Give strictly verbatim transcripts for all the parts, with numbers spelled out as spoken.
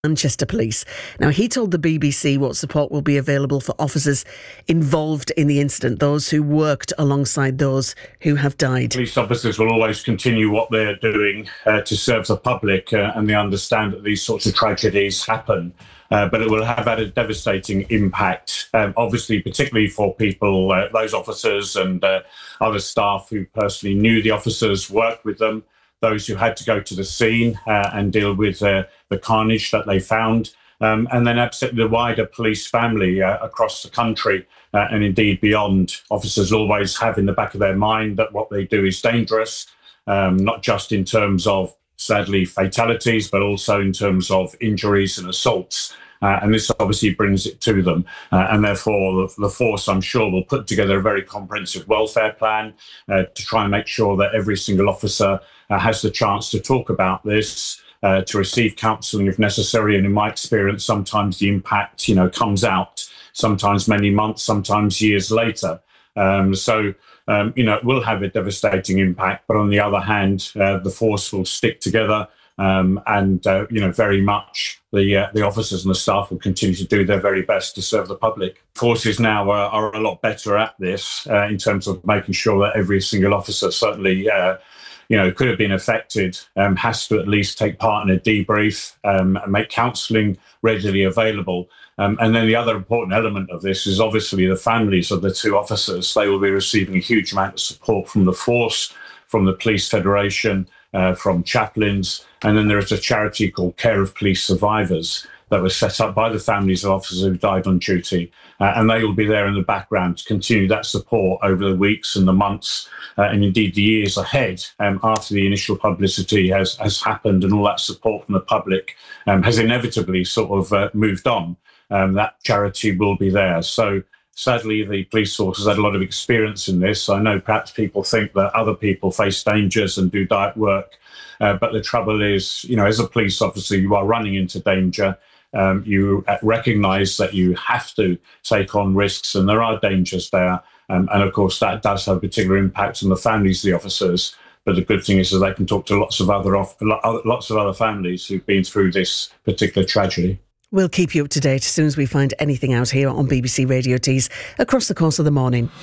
Manchester Police. Now, he told the B B C what support will be available for officers involved in the incident, those who worked alongside those who have died. Police officers will always continue what they're doing uh, to serve the public, uh, and they understand that these sorts of tragedies happen. Uh, but it will have had a devastating impact, um, obviously, particularly for people, uh, those officers and uh, other staff who personally knew the officers, worked with them, those who had to go to the scene uh, and deal with uh, the carnage that they found, um, and then absolutely the wider police family uh, across the country uh, and indeed beyond. Officers always have in the back of their mind that what they do is dangerous, um, not just in terms of, sadly, fatalities, but also in terms of injuries and assaults. Uh, and this obviously brings it to them. Uh, and therefore, the, the force, I'm sure, will put together a very comprehensive welfare plan uh, to try and make sure that every single officer uh, has the chance to talk about this, uh, to receive counselling if necessary. And in my experience, sometimes the impact, you know, comes out, sometimes many months, sometimes years later. Um, so, um, you know, it will have a devastating impact. But on the other hand, uh, the force will stick together. Um, and, uh, you know, very much the uh, the officers and the staff will continue to do their very best to serve the public. Forces now uh, are a lot better at this uh, in terms of making sure that every single officer, certainly, uh, you know, could have been affected, um, has to at least take part in a debrief um, and make counselling readily available. Um, and then the other important element of this is obviously the families of the two officers. They will be receiving a huge amount of support from the force, from the Police Federation, uh, from chaplains. And then there is a charity called Care of Police Survivors that was set up by the families of officers who died on duty. Uh, and they will be there in the background to continue that support over the weeks and the months uh, and indeed the years ahead um, after the initial publicity has, has happened and all that support from the public um, has inevitably sort of uh, moved on. Um, that charity will be there. So sadly, the police force has had a lot of experience in this. I know perhaps people think that other people face dangers and do diet work. Uh, but the trouble is, you know, as a police officer, you are running into danger. Um, you recognise that you have to take on risks and there are dangers there. Um, and of course, that does have a particular impact on the families of the officers. But the good thing is that they can talk to lots of other off- lots of other families who've been through this particular tragedy. We'll keep you up to date as soon as we find anything out here on B B C Radio Tees across the course of the morning.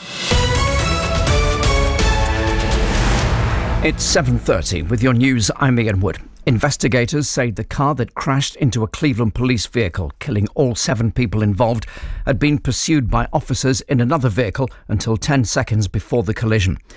It's seven thirty with your news. I'm Ian Wood. Investigators say the car that crashed into a Cleveland police vehicle, killing all seven people involved, had been pursued by officers in another vehicle until ten seconds before the collision.